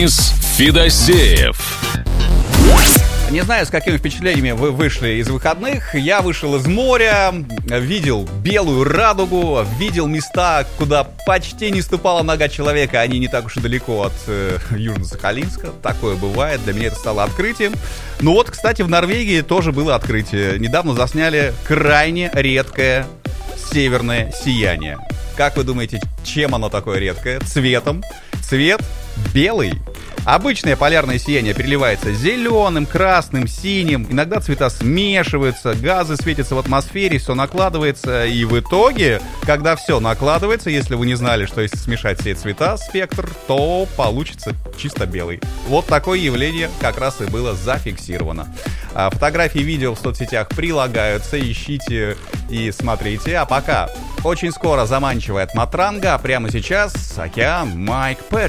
Федосеев. Не знаю, с какими впечатлениями вы вышли из выходных. Я вышел из моря, видел белую радугу, видел места, куда почти не ступала нога человека. Они не так уж и далеко от Южно-Сахалинска. Такое бывает. Для меня это стало открытием. Ну вот, кстати, в Норвегии тоже было открытие. Недавно засняли крайне редкое северное сияние. Как вы думаете, чем оно такое редкое? Цветом. Цвет белый. Обычное полярное сияние переливается зеленым, красным, синим. Иногда цвета смешиваются, газы светятся в атмосфере, все накладывается. И в итоге, когда все накладывается, если вы не знали, что если смешать все цвета, спектр, то получится чисто белый. Вот такое явление как раз и было зафиксировано. Фотографии и видео в соцсетях прилагаются, ищите и смотрите. А пока очень скоро заманчивая Матранга, а прямо сейчас океан Майк Перри.